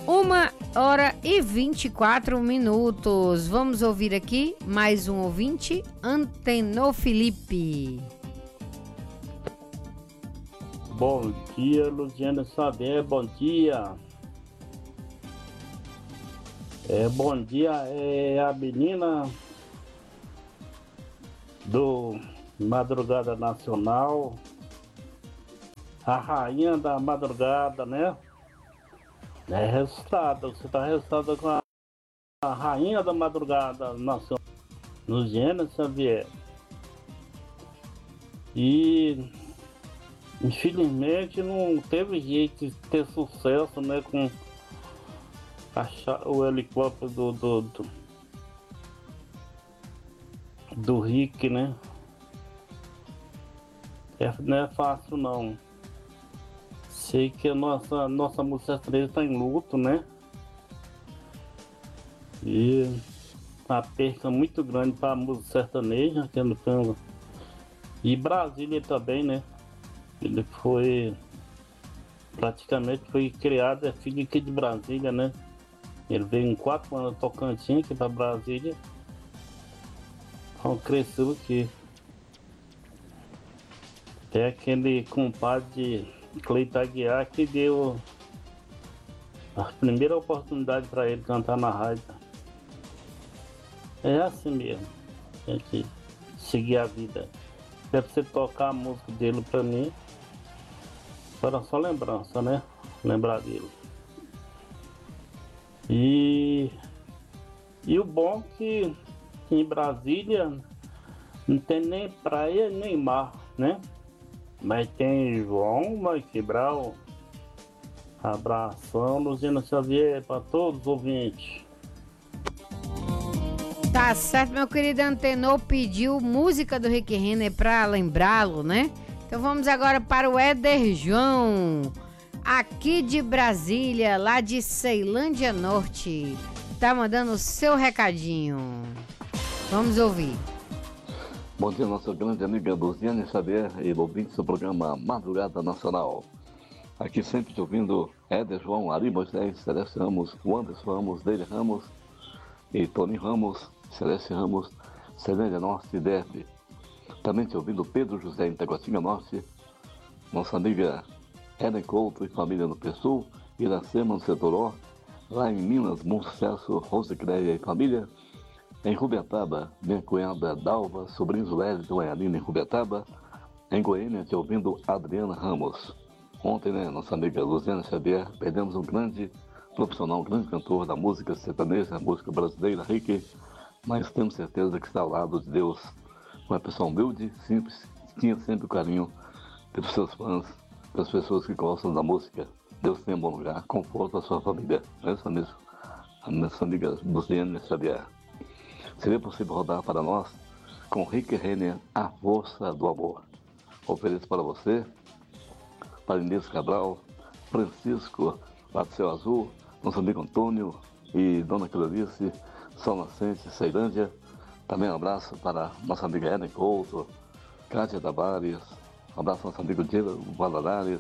1h24. Vamos ouvir aqui mais um ouvinte, Antenor Felipe. Bom dia, Luciana Saber, bom dia. Bom dia, a menina do Madrugada Nacional, a rainha da madrugada, né? Resultado, você tá resultado com a rainha da madrugada nacional, Luciana Xavier. E infelizmente não teve jeito de ter sucesso, né, com o helicóptero do Rick, né? Não é fácil não. Sei que a nossa música sertaneja está em luto, né? E a perca muito grande para a música sertaneja, que no canto. E Brasília também, né? Ele praticamente foi criado, é filho aqui de Brasília, né? Ele veio em 4 anos Tocantins aqui para Brasília. Então cresceu aqui. É aquele compadre Cleiton Aguiar que deu a primeira oportunidade para ele cantar na rádio. É assim mesmo, a gente seguir a vida. Deve você tocar a música dele para mim, para só lembrança, né? Lembrar dele. E o bom que em Brasília não tem nem praia nem mar, né? Mas tem João Maquibral. Abração, Luciana Xavier, para todos os ouvintes. Tá certo, meu querido Antenor pediu música do Rick Renner pra lembrá-lo, né? Então vamos agora para o Éder João, aqui de Brasília, lá de Ceilândia Norte. Tá mandando o seu recadinho. Vamos ouvir. Bom dia, nossa grande amiga Luciana Xavier e ouvintes do programa Madrugada Nacional. Aqui sempre te ouvindo Éder João, Ari Moisés, Celeste Ramos, Wanderson Ramos, Deide Ramos e Tony Ramos, Celeste Ramos, Ceilândia Norte e DF. Também te ouvindo Pedro José em Taguatinga Norte, nossa amiga Ellen Couto e família no Pessul, Iracema no Setoró, lá em Minas, Bom Sucesso, Rosicléia e família. Em Rubiataba, minha cunhada Dalva, sobrinhos Wellington e Aline em Rubiataba. Em Goiânia, te ouvindo Adriana Ramos. Ontem, né, nossa amiga Luciana Xavier, perdemos um grande profissional, um grande cantor da música sertaneja, música brasileira, Rick, mas temos certeza que está ao lado de Deus. Uma pessoa humilde, simples, tinha sempre o carinho pelos seus fãs, pelas pessoas que gostam da música. Deus tenha um bom lugar, conforto à sua família. Essa mesmo, a nossa amiga Luciana Xavier. Seria possível rodar para nós com Rick Renner, A Força do Amor. Ofereço para você, para Inês Cabral, Francisco, lá do Céu Azul, nosso amigo Antônio e Dona Clarice, Sol Nascente, Ceilândia. Também um abraço para nossa amiga Ellen Couto, Cátia Tavares, um abraço ao nosso amigo Diego Valadares,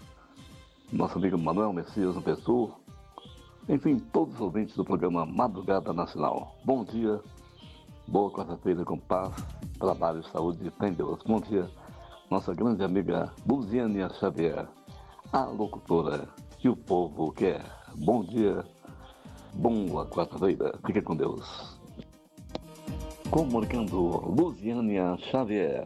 nosso amigo Manuel Messias no Pessul. Enfim, todos os ouvintes do programa Madrugada Nacional. Bom dia, boa quarta-feira com paz, trabalho, saúde, tem Deus. Bom dia, nossa grande amiga Luciana Xavier, a locutora que o povo quer. Bom dia, boa quarta-feira, fique com Deus. Comunicando Luciana Xavier.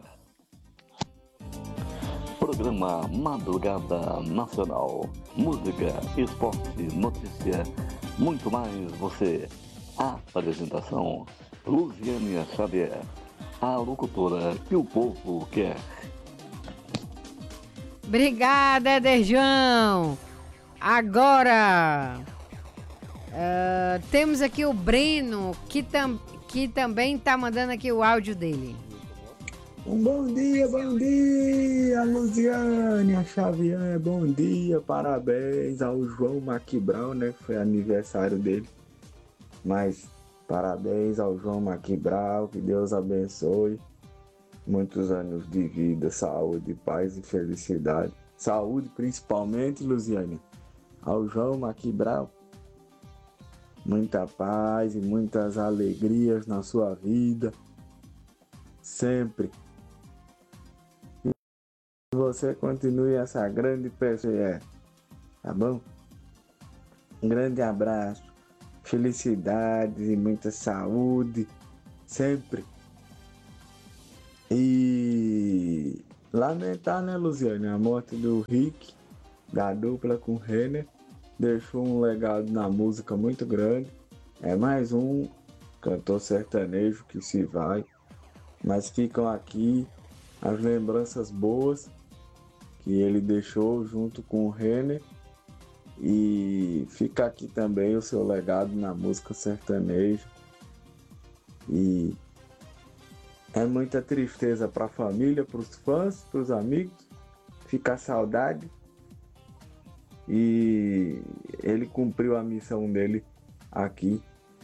Programa Madrugada Nacional. Música, esporte, notícia, muito mais você. Apresentação, Luciana Xavier, a locutora que o povo quer. Obrigada, Éder João. Agora, temos aqui o Breno, que também tá mandando aqui o áudio dele. Bom dia, Luciana Xavier, bom dia, parabéns ao João Maquibral, né, que foi aniversário dele, mas parabéns ao João Maquibral, que Deus abençoe, muitos anos de vida, saúde, paz e felicidade, saúde principalmente, Luciana, ao João Maquibral, muita paz e muitas alegrias na sua vida, sempre. Que você continue essa grande pessoa, tá bom? Um grande abraço, felicidades e muita saúde, sempre. E lamentar, né, Luziane, a morte do Rick, da dupla com o Renner, deixou um legado na música muito grande. É mais um cantor sertanejo que se vai, mas ficam aqui as lembranças boas que ele deixou junto com o Renner, e fica aqui também o seu legado na música sertaneja. E é muita tristeza para a família, para os fãs, para os amigos, fica a saudade. E ele cumpriu a missão dele aqui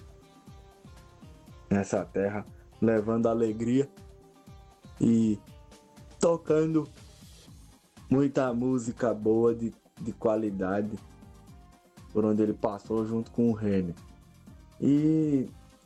nessa terra, levando alegria e tocando muita música boa de qualidade por onde ele passou junto com o Renner. E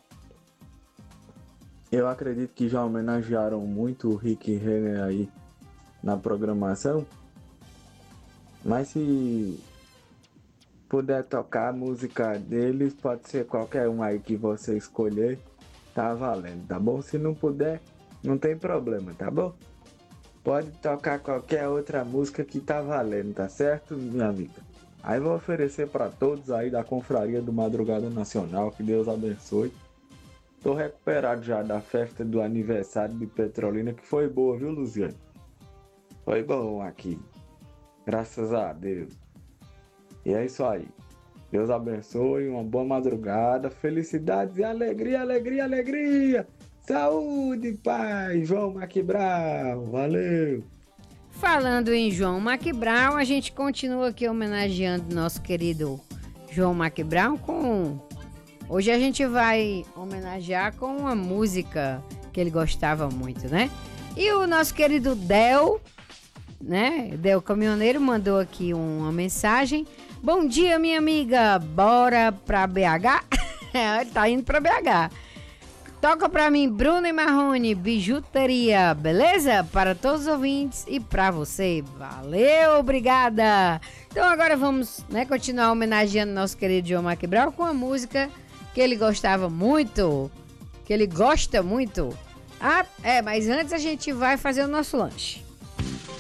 eu acredito que já homenagearam muito o Rick Renner aí na programação, mas se puder tocar a música deles, pode ser qualquer um aí que você escolher, tá valendo, tá bom? Se não puder, não tem problema, tá bom? Pode tocar qualquer outra música que tá valendo, tá certo, minha amiga? Aí vou oferecer para todos aí da Confraria do Madrugada Nacional, que Deus abençoe. Tô recuperado já da festa do aniversário de Petrolina, que foi boa, viu, Luziane? Foi bom aqui, graças a Deus. E é isso aí. Deus abençoe, uma boa madrugada, felicidades e alegria, alegria, alegria. Saúde, paz, João Maquibral, valeu. Falando em João Maquibral, a gente continua aqui homenageando nosso querido João Maquibral com... Hoje a gente vai homenagear com uma música que ele gostava muito, né? E o nosso querido Del, né? Del Caminhoneiro mandou aqui uma mensagem. Bom dia, minha amiga, bora pra BH? Ele tá indo pra BH. Toca pra mim, Bruno e Marrone, bijuteria, beleza? Para todos os ouvintes e pra você. Valeu, obrigada! Então agora vamos, né, continuar homenageando nosso querido João Maquibral com a música que ele gostava muito, que ele gosta muito. Mas antes a gente vai fazer o nosso lanche.